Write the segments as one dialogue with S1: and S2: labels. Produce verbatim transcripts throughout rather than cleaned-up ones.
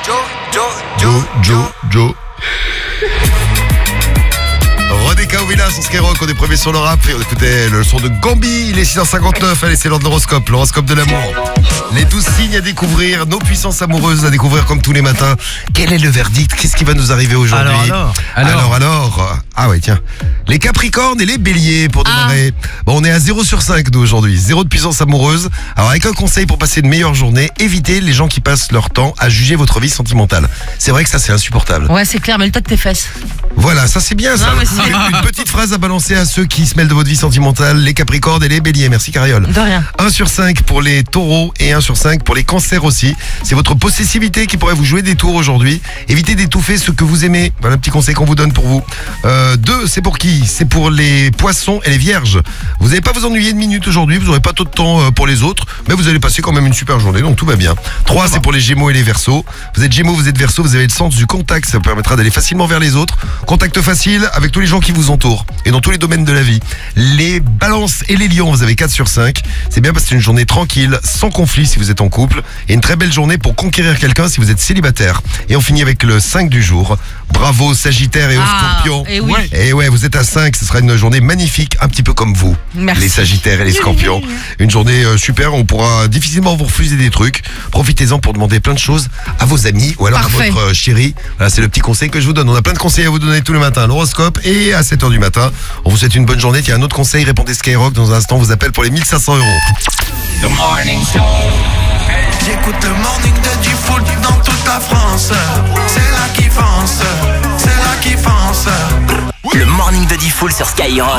S1: Joe, Joe, Joe, Joe, Joe. Rodeka Ovila sur Skyrock, on est premier sur le rap et on écoutait le son de Gambi, il est six heures cinquante-neuf, allez c'est l'heure de l'horoscope, l'horoscope de l'amour. Les douze signes à découvrir, nos puissances amoureuses à découvrir comme tous les matins. Quel est le verdict? Qu'est-ce qui va nous arriver aujourd'hui?
S2: Alors, alors,
S1: alors, alors, alors. Ah ouais tiens, les Capricornes et les Béliers pour démarrer. Ah. Bon, on est à zéro sur cinq nous aujourd'hui, zéro de puissance amoureuse. Alors avec un conseil pour passer une meilleure journée, évitez les gens qui passent leur temps à juger votre vie sentimentale. C'est vrai que ça c'est insupportable.
S3: Ouais c'est clair, mais le tas de tes fesses.
S1: Voilà, ça c'est bien ça.
S3: Non, mais c'est...
S1: Une petite phrase à balancer à ceux qui se mêlent de votre vie sentimentale, les Capricornes et les Béliers. Merci Cariole.
S3: De rien.
S1: un sur cinq pour les Taureaux et un sur cinq pour les Cancers aussi. C'est votre possessivité qui pourrait vous jouer des tours aujourd'hui. Évitez d'étouffer ce que vous aimez. Voilà un petit conseil qu'on vous donne pour vous. Euh, deux, c'est pour qui? C'est pour les Poissons et les Vierges. Vous n'allez pas vous ennuyer de minutes aujourd'hui, vous n'aurez pas trop de temps pour les autres, mais vous allez passer quand même une super journée, donc tout va bien. trois, c'est pour les Gémeaux et les Verseaux. Vous êtes Gémeaux, vous êtes Verseaux, vous avez le sens du contact, ça vous permettra d'aller facilement vers les autres. Contact facile avec tous les gens qui vous entourent et dans tous les domaines de la vie. Les Balances et les Lions, vous avez quatre sur cinq. C'est bien parce que c'est une journée tranquille, sans conflit si vous êtes en couple, et une très belle journée pour conquérir quelqu'un si vous êtes célibataire. Et on finit avec le cinq du jour. Bravo Sagittaire et aux
S3: ah,
S1: Scorpions.
S3: Et oui.
S1: Et ouais, vous êtes à cinq, ce sera une journée magnifique, un petit peu comme vous.
S3: Merci.
S1: Les Sagittaires et les Scorpions. Une journée euh, super, on pourra difficilement vous refuser des trucs. Profitez-en pour demander plein de choses à vos amis ou alors
S3: Parfait.
S1: à votre euh, chérie. Voilà, c'est le petit conseil que je vous donne. On a plein de conseils à vous donner tous les matins. L'horoscope et à sept heures du matin. On vous souhaite une bonne journée. Il y a un autre conseil, répondez Skyrock. Dans un instant, on vous appelle pour les mille cinq cents euros.
S4: The morning show. J'écoute le morning de du foot dans toute la France. C'est là qui fonce, c'est là qui fonce.
S5: Le morning de Diffoul sur Skyrock.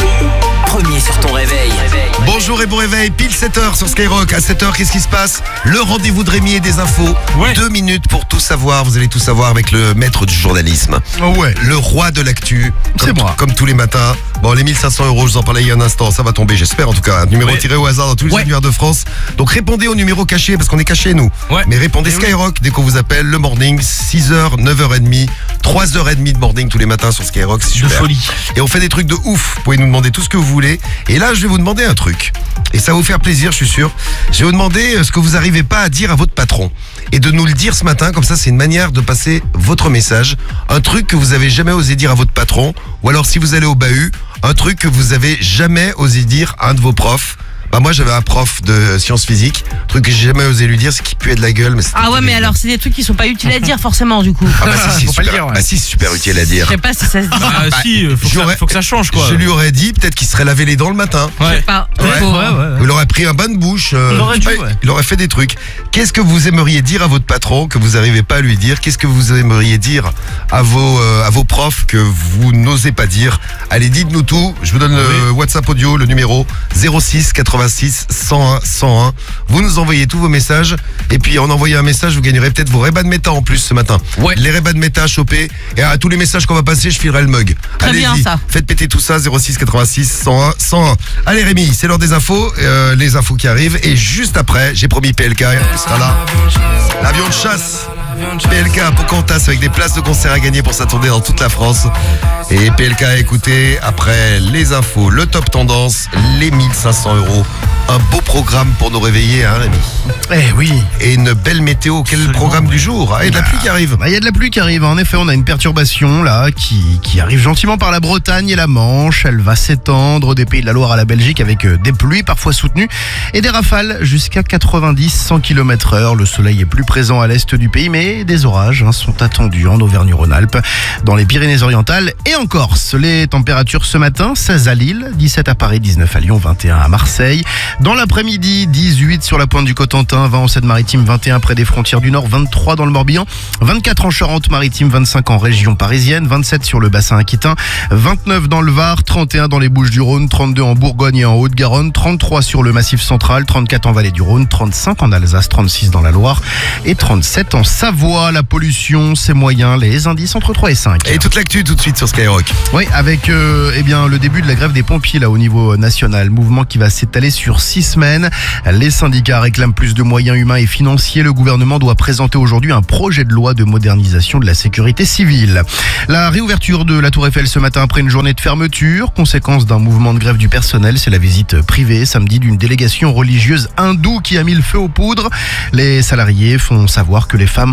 S5: Premier sur ton réveil.
S1: Bonjour et bon réveil, pile sept heures sur Skyrock. À sept heures, qu'est-ce qui se passe? Le rendez-vous de Rémi et des infos.
S2: Ouais.
S1: Deux minutes pour tout savoir. Vous allez tout savoir avec le maître du journalisme.
S2: Oh ouais.
S1: Le roi de l'actu.
S2: C'est
S1: Comme-
S2: moi.
S1: Comme tous les matins. Bon, les mille cinq cents euros, je vous en parlais il y a un instant. Ça va tomber, j'espère en tout cas. Un numéro
S2: Ouais.
S1: tiré au hasard dans tous les
S2: Ouais.
S1: annuaires de France. Donc répondez au numéro caché parce qu'on est caché nous.
S2: Ouais.
S1: Mais répondez
S2: Et oui.
S1: Skyrock dès qu'on vous appelle. Le morning, six heures, neuf heures trente, trois heures trente de morning tous les matins sur Skyrock. C'est
S2: De
S1: super.
S2: folie.
S1: Et on fait des trucs de ouf. Vous pouvez nous demander tout ce que vous voulez. Et là, je vais vous demander un truc. Et ça va vous faire plaisir, je suis sûr. Je vais vous demander euh, ce que vous n'arrivez pas à dire à votre patron. Et de nous le dire ce matin, comme ça, c'est une manière de passer votre message. Un truc que vous avez jamais osé dire à votre patron. Ou alors, si vous allez au bahut, un truc que vous avez jamais osé dire à un de vos profs. Bah moi j'avais un prof de sciences physiques, un truc que j'ai jamais osé lui dire, c'est qu'il puait de la gueule. Mais c'était
S3: Ah ouais, mais
S1: terrible.
S3: alors c'est des trucs qui sont pas utiles à dire forcément du coup.
S1: Ah bah si, si,
S2: Faut pas le
S1: super,
S2: dire, ouais.
S1: bah si, c'est super utile à dire.
S3: Je sais pas si ça se dit.
S2: Ah
S1: Bah,
S2: si, faut que, ça,
S1: j'aurais-
S2: faut que ça change quoi.
S1: Je lui aurais dit peut-être qu'il serait lavé les dents le matin.
S3: Je sais
S2: Ouais.
S3: pas.
S1: Ouais.
S3: Faut,
S2: Ouais,
S3: hein.
S2: ouais, ouais.
S1: Il aurait pris un bain de bouche. euh,
S2: Il aurait
S1: je sais
S2: dû,
S1: pas,
S2: ouais.
S1: il aurait fait des trucs. Qu'est-ce que vous aimeriez dire à votre patron que vous n'arrivez pas à lui dire? Qu'est-ce que vous aimeriez dire à vos euh, à vos profs que vous n'osez pas dire? Allez, dites-nous tout. Je vous donne le WhatsApp audio, le numéro zéro six quatre-vingt-six cent un cent un. Vous nous envoyez tous vos messages et puis en envoyant un message, vous gagnerez peut-être vos Ray-Ban Meta en plus ce matin.
S2: Ouais.
S1: Les Ray-Ban Meta à choper et à tous les messages qu'on va passer, je filerai le mug.
S3: Très
S1: Allez-y,
S3: bien, ça.
S1: faites péter tout ça, zéro six quatre-vingt-six cent un cent un. Allez Rémi, c'est l'heure des infos, euh, les infos qui arrivent. Et juste après, j'ai promis P L K, il sera là. L'avion de chasse. P L K à Pocahontas avec des places de concert à gagner pour sa tournée dans toute la France. Et P L K à écouter après les infos, le top tendance, les mille cinq cents euros. Un beau programme pour nous réveiller, hein Rémi.
S6: Eh oui.
S1: Et une belle météo. Quel est le
S2: Absolument.
S1: programme du jour? Ah, et de la pluie qui arrive.
S6: Bah, il y a de la pluie qui arrive. En effet, on a une perturbation là qui, qui arrive gentiment par la Bretagne et la Manche. Elle va s'étendre des Pays de la Loire à la Belgique avec euh, des pluies parfois soutenues et des rafales jusqu'à quatre-vingt-dix à cent kilomètres heure. Le soleil est plus présent à l'est du pays, mais des orages hein, sont attendus en Auvergne-Rhône-Alpes, dans les Pyrénées-Orientales et en Corse. Les températures ce matin, seize à Lille, dix-sept à Paris, dix-neuf à Lyon, vingt et un à Marseille. Dans l'après-midi, dix-huit sur la pointe du Cotentin, vingt en Seine-Maritime, vingt et un près des frontières du Nord, vingt-trois dans le Morbihan, vingt-quatre en Charente-Maritime, vingt-cinq en région parisienne, vingt-sept sur le bassin aquitain, vingt-neuf dans le Var, trente et un dans les Bouches-du-Rhône, trente-deux en Bourgogne et en Haute-Garonne, trente-trois sur le Massif central, trente-quatre en Vallée du Rhône, trente-cinq en Alsace, trente-six dans la Loire et trente-sept en Savoie. La pollution, c'est moyen, les indices entre trois et cinq.
S1: Et toute l'actu tout de suite sur Skyrock.
S6: Oui, avec euh, eh bien, le début de la grève des pompiers là au niveau national, mouvement qui va s'étaler sur six semaines. Les syndicats réclament plus de moyens humains et financiers. Le gouvernement doit présenter aujourd'hui un projet de loi de modernisation de la sécurité civile. La réouverture de la Tour Eiffel ce matin après une journée de fermeture, conséquence d'un mouvement de grève du personnel, c'est la visite privée samedi d'une délégation religieuse hindoue qui a mis le feu aux poudres. Les salariés font savoir que les femmes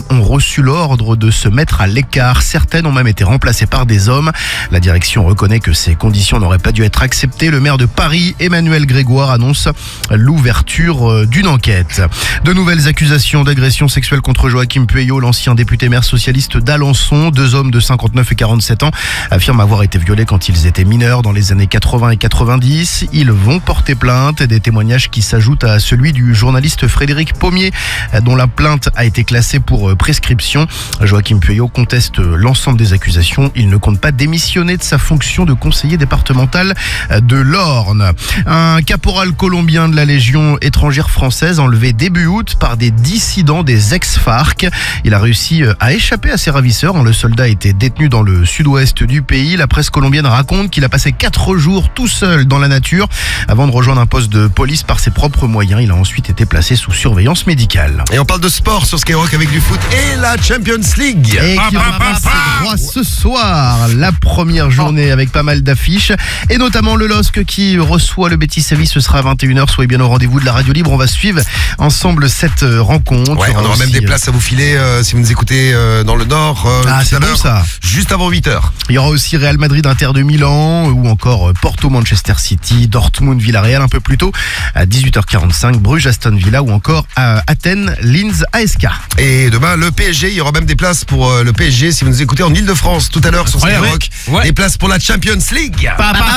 S6: ont reçu l'ordre de se mettre à l'écart. Certaines ont même été remplacées par des hommes. La direction reconnaît que ces conditions n'auraient pas dû être acceptées. Le maire de Paris, Emmanuel Grégoire, annonce l'ouverture d'une enquête. De nouvelles accusations d'agression sexuelle contre Joachim Pueyo, l'ancien député maire socialiste d'Alençon. Deux hommes de cinquante-neuf et quarante-sept ans affirment avoir été violés quand ils étaient mineurs dans les années quatre-vingts et quatre-vingt-dix. Ils vont porter plainte. Des témoignages qui s'ajoutent à celui du journaliste Frédéric Pommier, dont la plainte a été classée pour prescription. Joachim Pueyo conteste l'ensemble des accusations. Il ne compte pas démissionner de sa fonction de conseiller départemental de l'Orne. Un caporal colombien de la Légion étrangère française enlevé début août par des dissidents des ex-FARC. Il a réussi à échapper à ses ravisseurs. Le soldat était détenu dans le sud-ouest du pays. La presse colombienne raconte qu'il a passé quatre jours tout seul dans la nature avant de rejoindre un poste de police par ses propres moyens. Il a ensuite été placé sous surveillance médicale.
S1: Et on parle de sport sur Skyrock avec du foot et la Champions League.
S6: Et qui reprend ses droits ce soir. La première journée avec pas mal d'affiches. Et notamment le L O S C qui reçoit le Betis Séville. Ce sera à vingt et une heures. Soyez bien au rendez-vous de la radio libre. On va suivre ensemble cette rencontre.
S1: Ouais, on aura
S6: aussi
S1: même des places à vous filer euh, si vous nous écoutez euh, dans le Nord. Euh,
S6: Ah,
S1: tout
S6: c'est
S1: à
S6: bon,
S1: l'heure,
S6: ça.
S1: Juste avant huit heures.
S6: Il y aura aussi Real Madrid Inter de Milan ou encore Porto Manchester City, Dortmund Villarreal un peu plus tôt à dix-huit heures quarante-cinq, Bruges Aston Villa ou encore à Athènes Linz A S K.
S1: Et demain, le P S G, il y aura même des places pour euh, le P S G si vous nous écoutez en Ile-de-France tout à l'heure sur
S2: Ouais,
S1: Skyrock.
S2: ouais, ouais.
S1: Des places pour la Champions League.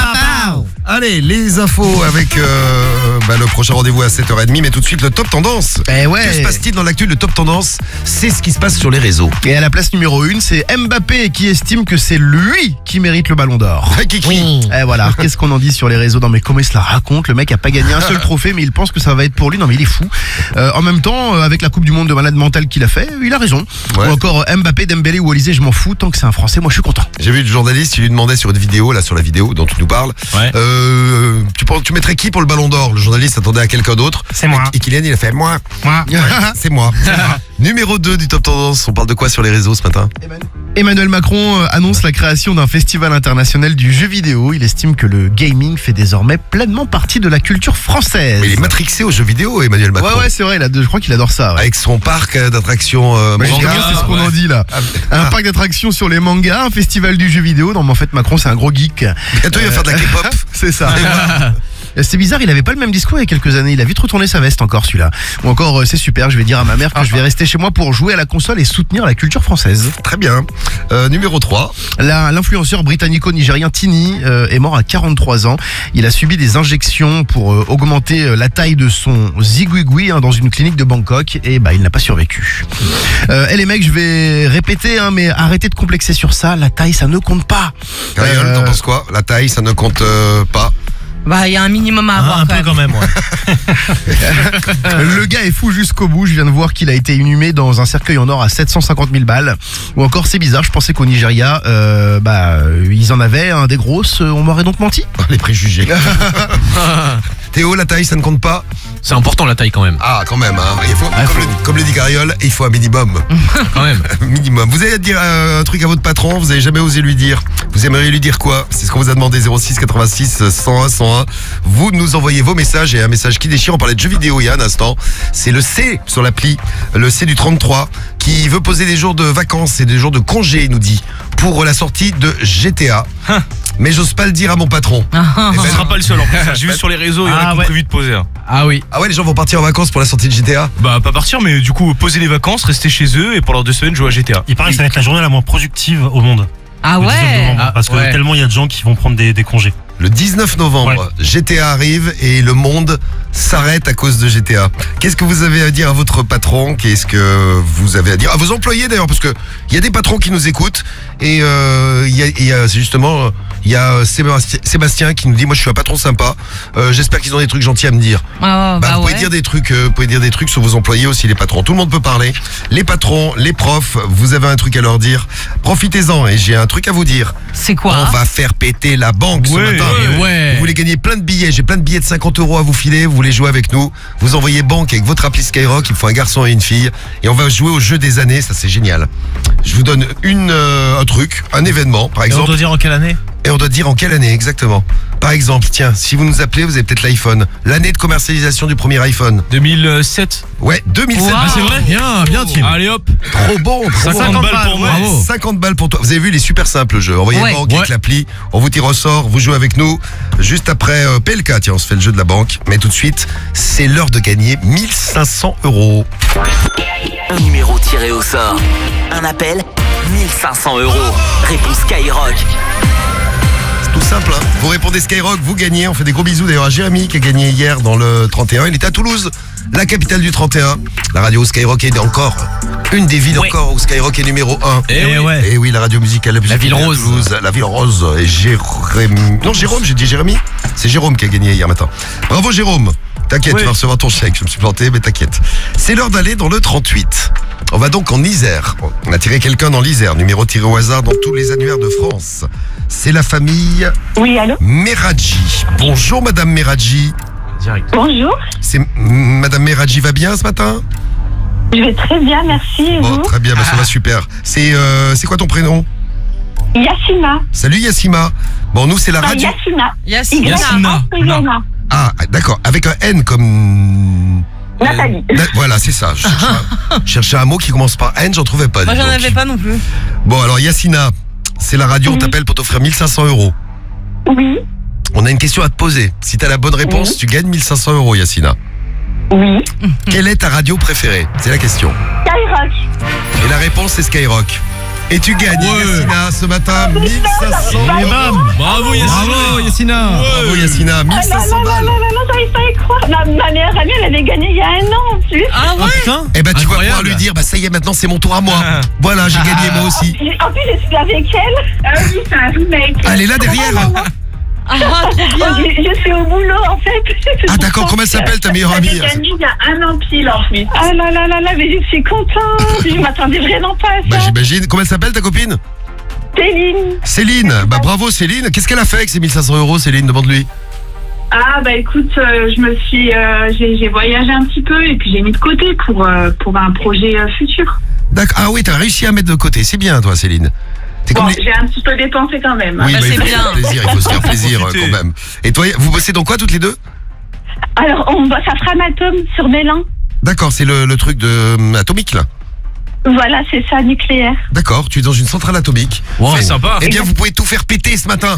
S1: Allez, les infos avec euh, bah, le prochain rendez-vous à sept heures trente, mais tout de suite le top tendance.
S6: Eh
S1: Que
S6: ouais.
S1: se passe-t-il dans l'actu? Le top tendance, c'est ce qui se passe sur les réseaux.
S6: Et à la place numéro une, c'est Mbappé qui estime que c'est lui qui mérite le ballon d'or.
S1: Ouais, Kiki.
S6: Et voilà, alors, qu'est-ce qu'on en dit sur les réseaux? Non mais comment il se la raconte? Le mec a pas gagné un seul trophée, mais il pense que ça va être pour lui. Non mais il est fou. Euh, en même temps, euh, avec la Coupe du Monde de malade mental qu'il a fait, il a raison.
S1: Ouais.
S6: Ou encore euh, Mbappé, Dembélé ou Olysée, je m'en fous. Tant que c'est un Français, moi je suis content.
S1: J'ai vu le journaliste, il lui demandait sur une vidéo, là sur la vidéo dont tu nous parles,
S2: Ouais.
S1: euh, tu, penses- tu mettrais qui pour le ballon d'or? Le journaliste attendait à quelqu'un d'autre.
S2: C'est moi.
S1: Et, et Kylian, il a fait moi.
S2: Moi.
S1: Ouais, c'est moi. Numéro deux du top tendance, on parle de quoi sur les réseaux ce matin?
S6: Emmanuel Macron euh, annonce la création d'un festival international du jeu vidéo. Il estime que le gaming fait désormais pleinement partie de la culture française.
S1: Mais il est matrixé aux jeux vidéo, Emmanuel Macron.
S6: Ouais ouais c'est vrai, il a- je crois qu'il adore ça. Ouais.
S1: Avec son parc euh, d'attractions euh,
S6: Bah,
S1: manga.
S6: justement, c'est ce qu'on
S2: ouais.
S6: en dit là. Un
S1: Ah.
S6: parc d'attractions sur les mangas, un festival du jeu vidéo. Non mais en fait Macron c'est un gros geek.
S1: Bientôt il va faire de la K-pop.
S6: C'est ça. C'est bizarre, il avait pas le même discours il y a quelques années. Il a vite retourné sa veste encore celui-là. Ou encore euh, c'est super, je vais dire à ma mère que je vais rester chez moi pour jouer à la console et soutenir la culture française.
S1: Très bien. Euh, numéro trois.
S6: La- L'influenceur britannico-nigérien Tini euh, est mort à quarante-trois ans. Il a subi des injections pour euh, augmenter euh, la taille de son zigouigoui hein, dans une clinique de Bangkok et bah il n'a pas survécu. Euh, et les mecs, je vais répéter hein, mais arrêtez de complexer sur ça. La taille, ça ne compte pas.
S1: Cariole,
S6: Euh,
S1: t'en penses quoi? La taille, ça ne compte euh, pas.
S3: Bah, il y a un minimum à avoir
S2: un
S3: quand
S2: peu
S3: même.
S2: quand même, ouais.
S6: Le gars est fou jusqu'au bout. Je viens de voir qu'il a été inhumé dans un cercueil en or à sept cent cinquante mille balles. Ou encore, c'est bizarre. Je pensais qu'au Nigeria, euh, bah, euh, ils en avaient hein, des grosses. euh, On m'aurait donc menti.
S1: Les préjugés. Théo, la taille, ça ne compte pas?
S2: C'est important la taille quand même.
S1: Ah, quand même. Hein. Il faut,
S2: Ah,
S1: comme,
S2: faut-
S1: Le, comme le dit Cariole, il faut un minimum.
S2: Quand même.
S1: minimum. Vous allez dire euh, un truc à votre patron, vous avez jamais osé lui dire. Vous aimeriez lui dire quoi? C'est ce qu'on vous a demandé. Zéro six quatre-vingt-six cent un cent un. Vous nous envoyez vos messages et un message qui déchire. On parlait de jeux vidéo il y a un instant. C'est le C sur l'appli, le C du trente-trois, qui veut poser des jours de vacances et des jours de congé, il nous dit, pour la sortie de G T A. Mais j'ose pas le dire à mon patron.
S3: Ah,
S1: Eh
S7: Ce
S1: ben,
S7: sera pas le seul en plus. J'ai vu sur les réseaux, il y en a
S2: Ah
S7: qui ont
S2: ouais.
S7: prévu de poser. hein.
S2: Ah oui.
S1: ah ouais, les gens vont partir en vacances pour la sortie de G T A.
S7: Bah, pas partir, mais du coup, poser les vacances, rester chez eux et pendant deux semaines jouer à G T A.
S8: Il paraît que ça va être la journée la moins productive au monde.
S3: Ah
S8: le dix-neuf
S3: ouais.
S8: novembre,
S2: Ah,
S8: parce que
S2: ouais.
S8: tellement il y a de gens qui vont prendre des, des congés.
S1: Le dix-neuf novembre, G T A arrive et le monde s'arrête à cause de G T A. Qu'est-ce que vous avez à dire à votre patron? Qu'est-ce que vous avez à dire à vos employés d'ailleurs? Parce que il y a des patrons qui nous écoutent et euh, il y a, il y a c'est justement il y a Sébastien, Sébastien qui nous dit moi je suis un patron sympa. Euh, J'espère qu'ils ont des trucs gentils à me dire.
S3: Ah,
S1: Bah,
S3: bah
S1: vous pouvez
S3: ouais.
S1: dire des trucs, euh, vous pouvez dire des trucs sur vos employés aussi, les patrons. Tout le monde peut parler. Les patrons, les profs, vous avez un truc à leur dire. Profitez-en et j'ai un truc à vous dire.
S3: C'est quoi
S1: On
S3: hein
S1: va faire péter la banque ce
S7: Ouais,
S1: matin.
S2: ouais, ouais.
S1: Vous voulez gagner plein de billets, j'ai plein de billets de cinquante euros à vous filer, vous voulez jouer avec nous, vous envoyez banque avec votre appli Skyrock, il faut un garçon et une fille, et on va jouer au jeu des années, ça c'est génial. Je vous donne une, euh, un truc, un événement, par
S7: Et on
S1: exemple.
S7: doit dire en quelle année?
S1: Et on doit dire en quelle année exactement. Par exemple, tiens, si vous nous appelez, vous avez peut-être l'iPhone. L'année de commercialisation du premier iPhone.
S7: deux mille sept.
S1: Ouais, deux mille sept.
S3: Wow.
S7: Ah, c'est vrai?
S2: Bien, bien, Tim.
S7: Allez hop.
S1: Trop bon, trop bon.
S7: cinquante balles pour moi.
S1: Ouais,
S2: Bravo.
S1: cinquante balles pour toi. Vous avez vu, il est super simple le jeu. Envoyez
S3: Ouais.
S1: banque avec
S2: Ouais.
S1: l'appli. On vous tire au sort. Vous jouez avec nous. Juste après euh, P L K, tiens, on se fait le jeu de la banque. Mais tout de suite, c'est l'heure de gagner mille cinq cents euros.
S5: Un numéro tiré au sort. Un appel, mille cinq cents euros. Réponse Skyrock.
S1: C'est tout simple, hein. Vous répondez Skyrock, vous gagnez. On fait des gros bisous d'ailleurs à Jérémy qui a gagné hier dans le trente et un. Il était à Toulouse, la capitale du trente et un. La radio Skyrock est encore une des villes
S5: Ouais.
S1: encore où Skyrock est numéro un.
S2: Eh ouais.
S1: Et oui, la radio musicale la plus
S2: La ville
S1: écoutée à
S2: rose.
S1: Toulouse, la ville rose. Et Jérémy. Non, Jérôme, j'ai dit Jérémy. C'est Jérôme qui a gagné hier matin. Bravo Jérôme. T'inquiète,
S7: Oui.
S1: tu vas recevoir ton chèque. Je me suis planté, mais t'inquiète. C'est l'heure d'aller dans le trente-huit. On va donc en Isère. On a tiré quelqu'un dans l'Isère, numéro tiré au hasard dans tous les annuaires de France. C'est la famille
S9: Oui, allô?
S1: Meradji. Bonjour Madame Meradji.
S7: Direct.
S9: Bonjour.
S1: C'est Madame Meradji va bien ce matin?
S9: Je vais très bien, merci. Et
S1: Bon,
S9: vous?
S1: très bien, bah, ça va super. C'est euh, c'est quoi ton prénom?
S9: Yassina.
S1: Salut Yassima. Bon, nous c'est la
S9: Ah,
S1: radio.
S9: Yassina.
S3: Yassina.
S7: Yassina.
S9: Yassina.
S1: Ah, d'accord, avec un N comme.
S9: Nathalie.
S1: Na- Voilà, c'est ça. Je cherchais, un, je cherchais un mot qui commence par N, j'en trouvais pas.
S3: Moi
S1: dis
S3: j'en
S1: donc.
S3: avais pas non plus.
S1: Bon, alors Yassina, c'est la radio, on
S9: Oui.
S1: t'appelle pour t'offrir mille cinq cents euros.
S9: Oui.
S1: On a une question à te poser. Si t'as la bonne réponse,
S9: Oui.
S1: tu gagnes mille cinq cents euros, Yassina.
S9: Oui.
S1: Quelle est ta radio préférée? C'est la question.
S9: Skyrock.
S1: Et la réponse, c'est Skyrock. Et tu gagnes,
S2: Ouais.
S1: Yassina, ce matin, mille cinq cents
S2: Et
S1: euros.
S2: bam.
S7: Bravo Yassine.
S2: Bravo, Yassina.
S1: Bravo, Yassina,
S9: Ah,
S1: mille
S9: non,
S1: cinq
S9: non,
S1: cents
S9: non,
S1: balles.
S9: non, non, non, j'arrive pas à y croire. Ma, ma meilleure amie, elle avait gagné il y a un an en plus.
S3: Ah
S2: Ah
S3: ouais.
S2: putain.
S1: Eh ben, tu vas pouvoir
S2: Incroyable.
S1: lui dire, bah ça y est, maintenant c'est mon tour à moi. Voilà, j'ai gagné moi aussi.
S9: J'ai- En plus, je suis avec elle. Ah oui, c'est un remake.
S1: Elle est là derrière.
S3: Ah, trop bien.
S9: Oh, je, je suis au boulot, en fait. C'est
S1: Ah
S9: pour
S1: d'accord,
S9: ça.
S1: comment elle s'appelle ta meilleure amie?
S9: il y a un an pile, en plus. Ah là là là là, mais je suis contente. Je m'attendais vraiment pas à
S1: Bah
S9: ça.
S1: j'imagine. Comment elle s'appelle ta copine?
S9: Céline.
S1: Céline. Bah bravo Céline. Qu'est-ce qu'elle a fait avec ces mille cinq cents euros, Céline? Demande-lui.
S10: Ah bah écoute, euh, je me suis, euh, j'ai j'ai voyagé un petit peu et puis j'ai mis de côté pour euh, pour un projet euh, futur.
S1: D'accord. Ah oui, t'as réussi à mettre de côté. C'est bien toi, Céline. T'es
S10: Bon,
S1: comme les-
S10: j'ai un petit peu dépensé quand même.
S1: Oui,
S3: bah,
S1: bah, il
S3: c'est
S1: faut se
S3: bien.
S1: faire plaisir. Il faut se faire plaisir euh,
S7: Profiter.
S1: quand même. Et toi, vous bossez dans quoi toutes les deux?
S9: Alors, on va, ça fera Matom sur Mélan.
S1: D'accord, c'est le, le truc de euh, atomique là.
S9: Voilà, c'est ça, nucléaire.
S1: D'accord, tu es dans une centrale atomique.
S2: Wow.
S7: C'est sympa.
S1: Eh bien, vous pouvez tout faire péter ce matin.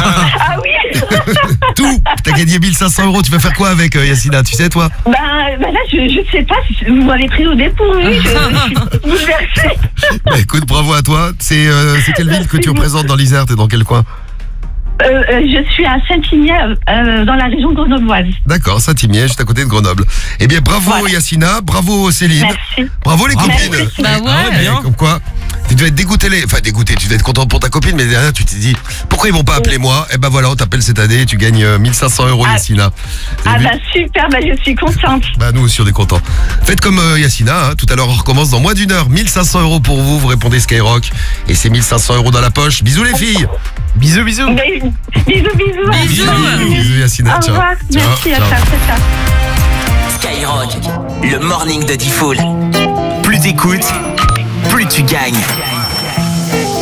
S9: Ah oui.
S1: Tout. T'as gagné mille cinq cents euros. Tu vas faire quoi avec euh, Yassina? Tu sais toi?
S9: Ben, ben là, je, je sais pas, si vous m'avez pris au dépourvu. Je, je suis bouleversée.
S1: Bah, écoute, bravo à toi. C'est euh, c'est quelle ville que tu représentes dans l'Isère? T'es dans quel coin?
S9: Euh, euh, je suis à Saint-Imier, euh, dans la région grenobloise.
S1: D'accord, Saint-Imier, juste à côté de Grenoble. Eh bien, bravo
S9: Voilà.
S1: Yassina, bravo Céline,
S9: Merci.
S1: bravo les
S9: Merci.
S1: copines.
S3: Bah ouais.
S1: Eh, Comme quoi, tu devais être dégoûté, les... enfin dégoûté, tu devais être content pour ta copine, mais derrière tu t'es dit, pourquoi ils vont pas appeler moi? Eh ben voilà, on t'appelle cette année et tu gagnes euh, mille cinq cents euros
S9: Ah.
S1: Yassina. T'as
S9: Ah
S1: vu?
S9: bah super, bah je suis contente.
S1: Bah nous aussi on est contents. Faites comme euh, Yassina, hein. Tout à l'heure on recommence dans moins d'une heure. mille cinq cents euros pour vous, vous répondez Skyrock. Et c'est mille cinq cents euros dans la poche. Bisous les filles.
S2: Bisous, bisous.
S9: Mais- bisous, bisous.
S3: Bisous.
S1: Bisous Yassina,
S9: Au
S1: ciao.
S9: revoir,
S1: Ciao,
S9: merci, à
S1: ciao.
S9: ciao, ciao.
S5: Skyrock, le morning de Diffoul. Plus t'écoutes, plus tu gagnes.